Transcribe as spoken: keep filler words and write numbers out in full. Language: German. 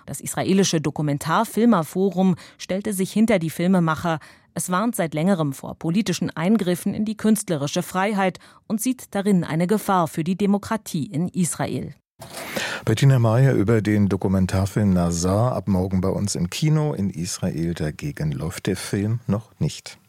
Das israelische Dokumentarfilmerforum stellte sich hinter die Filmemacher. Es warnt seit längerem vor politischen Eingriffen in die künstlerische Freiheit und sieht darin eine Gefahr für die Demokratie in Israel. Bettina Mayer über den Dokumentarfilm Nazar, ab morgen bei uns im Kino. In Israel dagegen läuft der Film noch nicht.